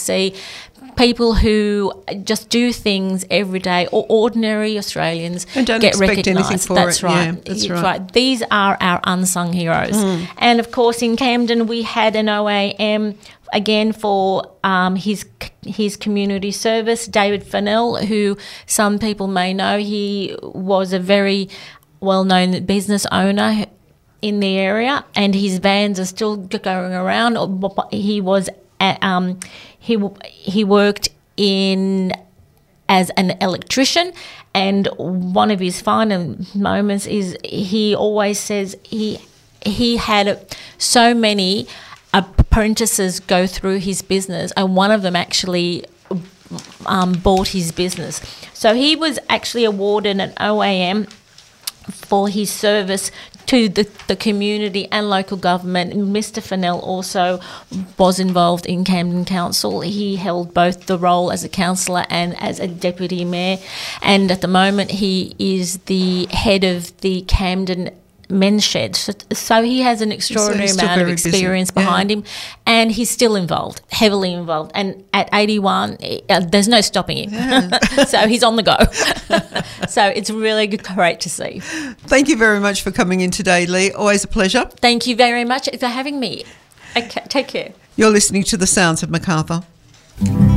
see people who just do things every day, or ordinary Australians, and don't get expect anything recognised. for That's it. right. Yeah, that's right. These are our unsung heroes. And of course, in Camden, we had an OAM again for his community service. David Fennell, who some people may know, he was a very well-known business owner in the area, and his vans are still going around. He was at, he worked as an electrician, and one of his final moments is he always says he had so many apprentices go through his business, and one of them actually bought his business. So he was actually awarded an OAM for his service to the community and local government. Mr. Fennell also was involved in Camden Council. He held both the role as a councillor and as a deputy mayor, and at the moment he is the head of the Camden Men's Shed. So he has an extraordinary amount of experience behind him, and he's still involved, heavily involved. And at 81, there's no stopping him. Yeah. So he's on the go. So it's really great to see. Thank you very much for coming in today, Lee. Always a pleasure. Thank you very much for having me. Okay, take care. You're listening to The Sounds of Macarthur.